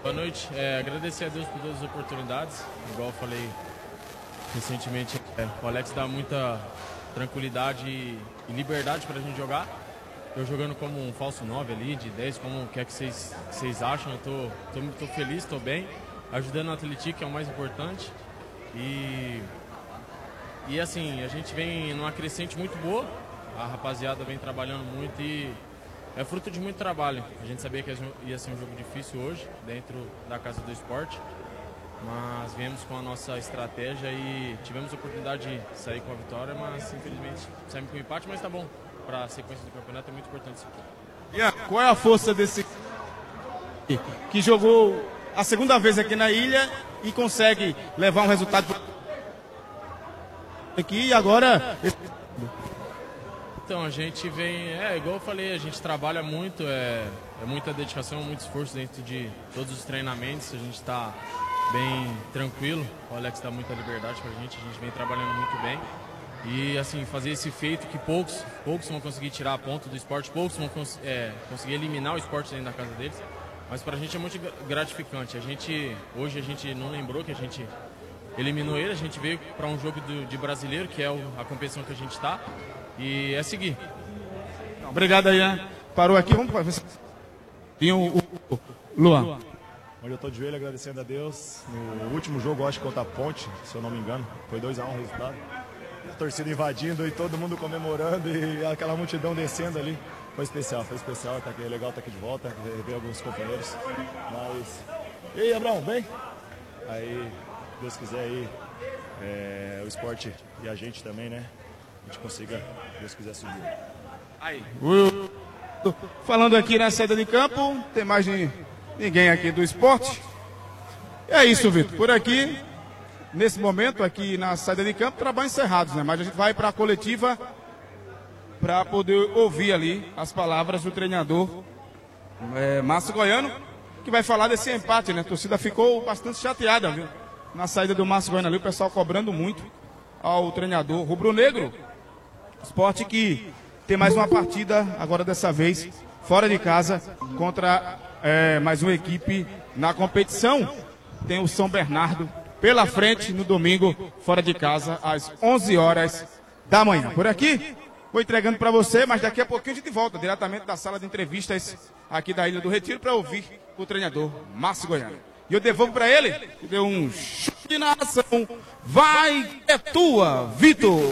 Boa noite. Agradecer a Deus por todas as oportunidades. Igual eu falei recentemente, o Alex dá muita tranquilidade e liberdade para a gente jogar. Eu jogando como um falso 9 ali, de 10, como quer que vocês acham. Eu tô feliz, tô bem. Ajudando o Atlético, que é o mais importante. E assim, a gente vem numa crescente muito boa. A rapaziada vem trabalhando muito e é fruto de muito trabalho. A gente sabia que ia ser um jogo difícil hoje, dentro da Casa do Esporte. Mas viemos com a nossa estratégia e tivemos a oportunidade de sair com a vitória, mas infelizmente saímos com o empate, mas tá bom. Para a sequência do campeonato é muito importante isso aqui. Ian, qual é a força desse que jogou a segunda vez aqui na ilha e consegue levar um resultado aqui e agora... Então, a gente vem, igual eu falei, a gente trabalha muito, é muita dedicação, muito esforço dentro de todos os treinamentos, a gente está bem tranquilo, o Alex dá muita liberdade pra gente vem trabalhando muito bem. E assim, fazer esse feito que poucos vão conseguir tirar a ponta do esporte, poucos vão conseguir eliminar o esporte dentro da casa deles. Mas pra gente é muito gratificante. Hoje a gente não lembrou que a gente eliminou ele, a gente veio para um jogo de brasileiro, que é a competição que a gente está, e é seguir. Obrigado, Ian. Parou aqui, vamos para ver. Tem o Luan. Onde eu estou de joelho agradecendo a Deus. No último jogo, acho que contra a Ponte, se eu não me engano, foi 2-1 o resultado. A torcida invadindo e todo mundo comemorando e aquela multidão descendo ali. Foi especial, tá aqui, legal estar aqui de volta, ver alguns companheiros. Mas... E aí, Abraão, bem? Aí, Deus quiser aí, o esporte e a gente também, né? A gente consiga, Deus quiser, subir. Aí. Falando aqui na saída de campo, tem mais ninguém aqui do esporte. É isso, Vitor. Por aqui, nesse momento, aqui na saída de campo, trabalhos encerrados, né? Mas a gente vai para a coletiva para poder ouvir ali as palavras do treinador Márcio Goiano, que vai falar desse empate, né? A torcida ficou bastante chateada, viu? Na saída do Márcio Goiano ali, o pessoal cobrando muito ao treinador rubro-negro. Esporte que tem mais uma partida, agora dessa vez, fora de casa, contra mais uma equipe na competição. Tem o São Bernardo pela frente no domingo, fora de casa, às 11 horas da manhã. Por aqui, vou entregando para você, mas daqui a pouquinho a gente volta diretamente da sala de entrevistas aqui da Ilha do Retiro para ouvir o treinador Márcio Goiano. E eu devolvo para ele, que deu um chute na ação. Vai, é tua, Vitor!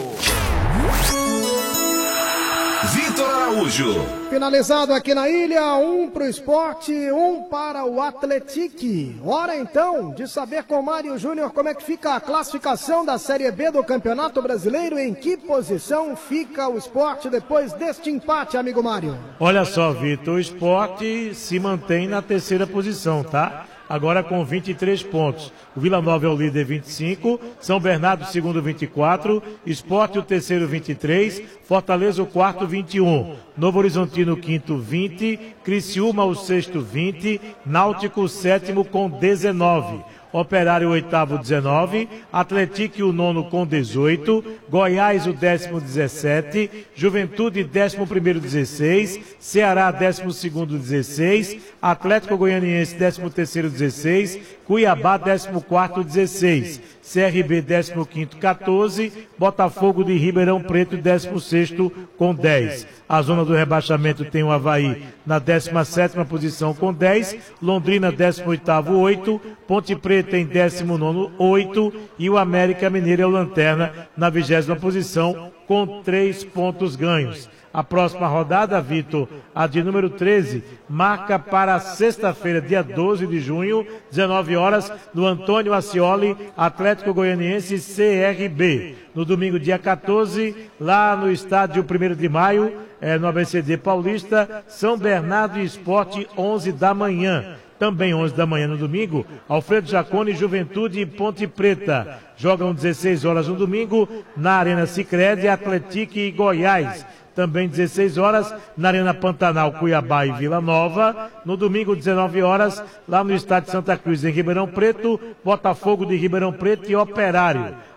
Vitor Araújo. Finalizado aqui na ilha, 1 para o Esporte, 1 para o Atlético. Hora então de saber com o Mário Júnior como é que fica a classificação da Série B do Campeonato Brasileiro. Em que posição fica o Esporte depois deste empate, amigo Mário? Olha só, Vitor, o Esporte se mantém na terceira posição, tá? Agora com 23 pontos. O Vila Nova é o líder, 25. São Bernardo, segundo, 24. Sport, o terceiro, 23. Fortaleza, o quarto, 21. Novo Horizontino, o quinto, 20. Criciúma, o sexto, 20. Náutico, o sétimo, com 19. Operário, o oitavo, 19. Atlético, o nono, com 18. Goiás, o 10º, 17. Juventude, 11º, 16. Ceará, 12º, 16. Atlético Goianiense, 13º, 16. Cuiabá, 14º, 16. CRB, 15º, 14. Botafogo de Ribeirão Preto, 16º, com 10. A zona do rebaixamento tem o Avaí na 17ª posição com 10. Londrina, 18º, 8. Ponte Preta em 19º, 8. E o América Mineiro é o lanterna na 20ª posição com 3 pontos ganhos. A próxima rodada, Vitor, a de número 13, marca para sexta-feira, dia 12 de junho, 19 horas, no Antônio Ascioli, Atlético Goianiense CRB. No domingo, dia 14, lá no estádio 1º de maio, no ABCD Paulista, São Bernardo e Sport, 11 da manhã. Também 11 da manhã no domingo, Alfredo Jaconi, Juventude e Ponte Preta. Jogam 16 horas no domingo, na Arena Sicredi, Atlético e Goiás. Também 16 horas, na Arena Pantanal, Cuiabá e Vila Nova. No domingo, 19 horas, lá no Estádio Santa Cruz, em Ribeirão Preto, Botafogo de Ribeirão Preto e Operário.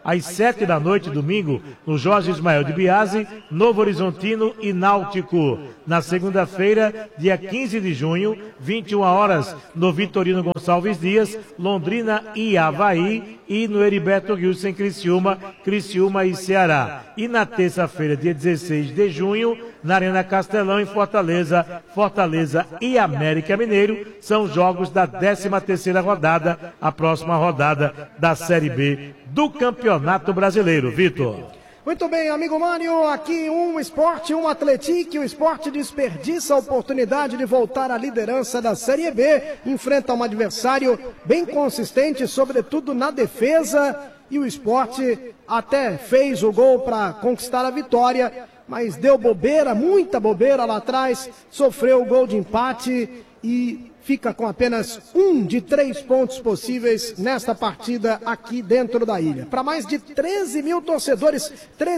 às 7 da noite, domingo, no Jorge Ismael de Biase, Novo Horizontino e Náutico. Na segunda-feira, dia 15 de junho, 21 horas, no Vitorino Gonçalves Dias, Londrina e Avaí, e no Heriberto Wilson, Criciúma e Ceará. E na terça-feira, dia 16 de junho, na Arena Castelão, em Fortaleza e América Mineiro, são jogos da 13ª rodada, a próxima rodada da Série B do Campeonato Brasileiro. Vitor. Muito bem, amigo Mário, aqui um Sport, um Atlético. O Sport desperdiça a oportunidade de voltar à liderança da Série B, enfrenta um adversário bem consistente, sobretudo na defesa, e o Sport até fez o gol para conquistar a vitória, mas deu bobeira, muita bobeira lá atrás, sofreu o gol de empate e fica com apenas 1 de 3 pontos possíveis nesta partida aqui dentro da ilha. Para mais de 13 mil torcedores,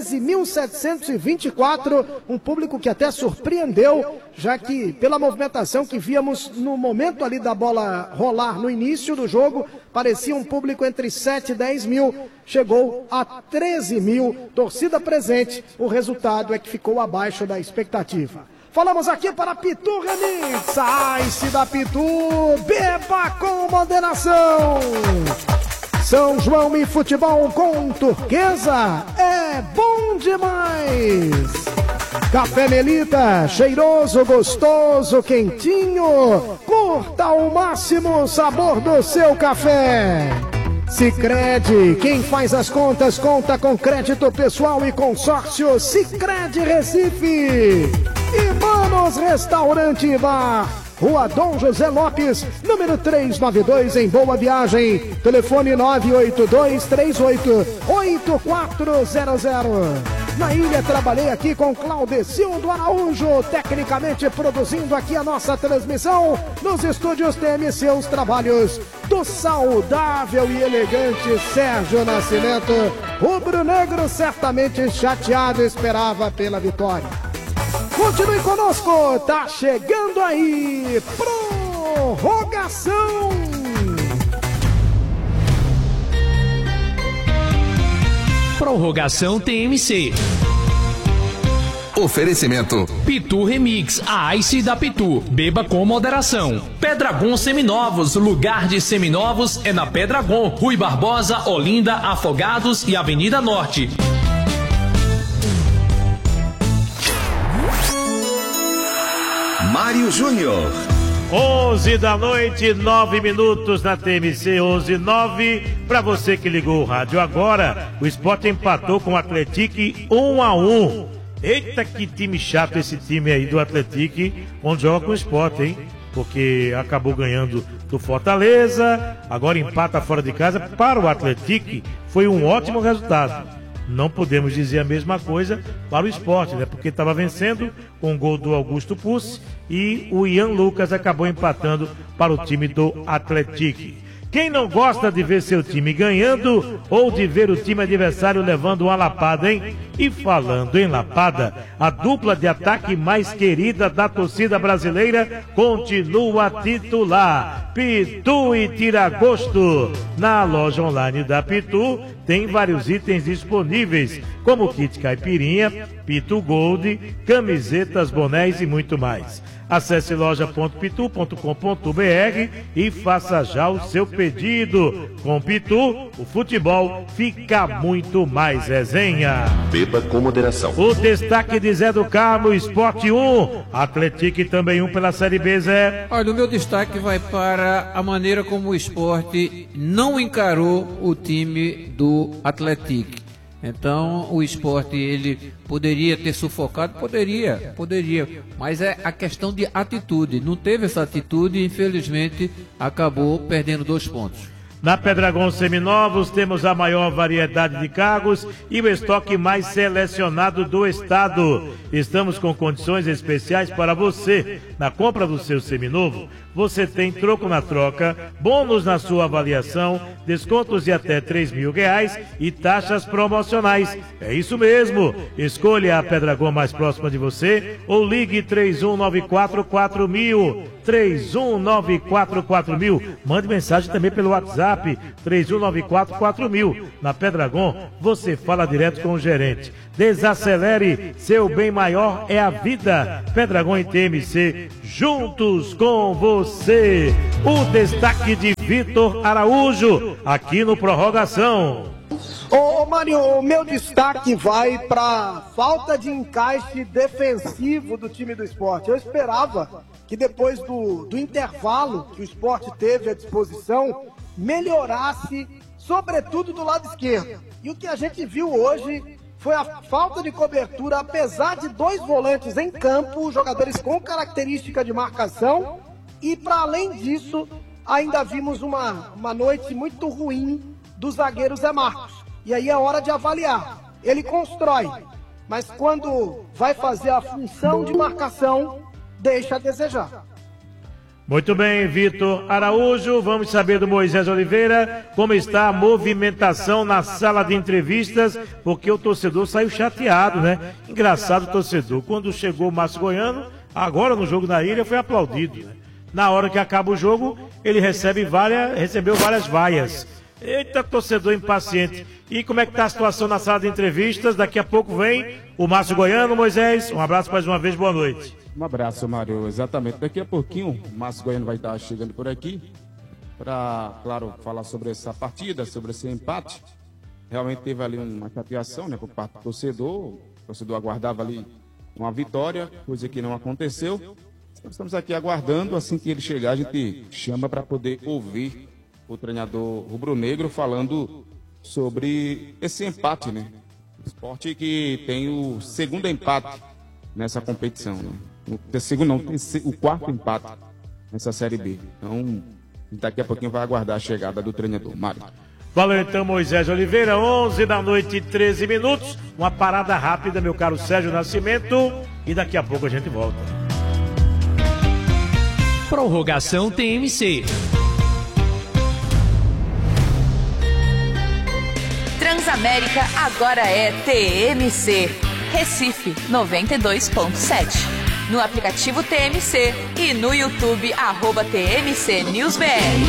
13.724, um público que até surpreendeu, já que pela movimentação que víamos no momento ali da bola rolar no início do jogo, parecia um público entre 7 e 10 mil, chegou a 13 mil, torcida presente, o resultado é que ficou abaixo da expectativa. Falamos aqui para Pitu Remix, a Ice da Pitu, beba com moderação. São João e futebol com Turquesa, é bom demais. Café Melita, cheiroso, gostoso, quentinho, curta ao máximo o sabor do seu café. Sicredi, quem faz as contas conta com crédito pessoal e consórcio Sicredi Recife. E Manos Restaurante e Bar, Rua Dom José Lopes, número 392, em Boa Viagem. Telefone 982388400. Na ilha trabalhei aqui com Claudecildo Araújo, tecnicamente produzindo aqui a nossa transmissão. Nos estúdios TMC, os trabalhos do saudável e elegante Sérgio Nascimento. Rubro-negro certamente chateado esperava pela vitória. Continue conosco, tá chegando aí, prorrogação. Prorrogação TMC. Oferecimento Pitu Remix, a Ice da Pitu. Beba com moderação. Pedragon Seminovos, lugar de seminovos é na Pedragon. Rui Barbosa, Olinda, Afogados e Avenida Norte. Mário Júnior. 11 da noite, 9 minutos na TMC, 11:09. Para você que ligou o rádio agora, o Sport empatou com o Atlético 1-1. Eita, que time chato esse time aí do Atlético, onde joga com o Sport, hein? Porque acabou ganhando do Fortaleza, agora empata fora de casa. Para o Atlético foi um ótimo resultado. Não podemos dizer a mesma coisa para o Sport, né? Porque estava vencendo com o gol do Augusto Pucci e o Ian Lucas acabou empatando para o time do Atlético. Quem não gosta de ver seu time ganhando ou de ver o time adversário levando uma lapada, hein? E falando em lapada, a dupla de ataque mais querida da torcida brasileira continua titular. Pitu e Tiragosto. Na loja online da Pitu tem vários itens disponíveis, como kit caipirinha, Pitu Gold, camisetas, bonés e muito mais. Acesse loja.pitu.com.br e faça já o seu pedido. Com Pitu, o futebol fica muito mais resenha. Beba com moderação. O destaque de Zé do Carmo, Sport 1, Atlético também 1 pela Série B, Zé. Olha, o meu destaque vai para a maneira como o Sport não encarou o time do Atlético. Então, o Sport, ele poderia ter sufocado? Poderia, mas é a questão de atitude. Não teve essa atitude e, infelizmente, acabou perdendo 2 pontos. Na Pedragon Seminovos temos a maior variedade de carros e o estoque mais selecionado do estado. Estamos com condições especiais para você. Na compra do seu seminovo, você tem troco na troca, bônus na sua avaliação, descontos de até R$3.000 e taxas promocionais. É isso mesmo. Escolha a Pedragon mais próxima de você ou ligue 3194-4000. 31944000. Mande mensagem também pelo WhatsApp 31944000. Na Pedragon, você fala direto com o gerente. Desacelere, seu bem maior é a vida. Pedragon e TMC, juntos com você. O destaque de Vitor Araújo, aqui no Prorrogação. Ô Mário, o meu destaque vai para falta de encaixe defensivo do time do Sport. Eu esperava que depois do intervalo que o Sport teve à disposição, melhorasse, sobretudo do lado esquerdo. E o que a gente viu hoje foi a falta de cobertura, apesar de 2 volantes em campo, jogadores com característica de marcação, e para além disso, ainda vimos uma noite muito ruim do zagueiro Zé Marcos. E aí é hora de avaliar. Ele constrói, mas quando vai fazer a função de marcação, deixa a desejar. Muito bem, Vitor Araújo. Vamos saber do Moisés Oliveira como está a movimentação na sala de entrevistas, porque o torcedor saiu chateado, né? Engraçado o torcedor. Quando chegou o Márcio Goiano, agora no jogo da Ilha, foi aplaudido, né? Na hora que acaba o jogo, ele recebeu várias vaias. Eita, torcedor impaciente. E como é que está a situação na sala de entrevistas? Daqui a pouco vem o Márcio Goiano. Moisés, um abraço mais uma vez, boa noite. Um abraço, Mário. Exatamente. Daqui a pouquinho o Márcio Goiano vai estar chegando por aqui para, claro, falar sobre essa partida, sobre esse empate. Realmente teve ali uma chateação, né, por parte do torcedor. O torcedor aguardava ali uma vitória, coisa que não aconteceu. Então, estamos aqui aguardando. Assim que ele chegar, a gente chama para poder ouvir o treinador rubro-negro falando sobre esse empate, né? O Sport que tem o segundo empate nessa competição, né? O quarto empate nessa Série B. Então, daqui a pouquinho vai aguardar a chegada do treinador. Mário. Valeu então, Moisés Oliveira, 11h13. Uma parada rápida, meu caro Sérgio Nascimento, e daqui a pouco a gente volta. Prorrogação TMC. Transamérica agora é TMC. Recife 92.7. No aplicativo TMC e no YouTube @TMC NewsBR.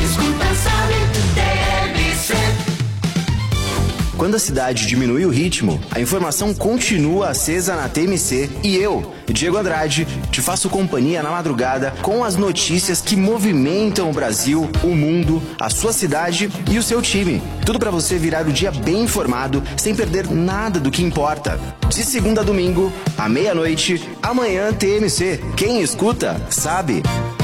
Quando a cidade diminui o ritmo, a informação continua acesa na TMC e eu, Diego Andrade, te faço companhia na madrugada com as notícias que movimentam o Brasil, o mundo, a sua cidade e o seu time. Tudo para você virar o dia bem informado, sem perder nada do que importa. De segunda a domingo, à meia-noite, amanhã TMC. Quem escuta, sabe.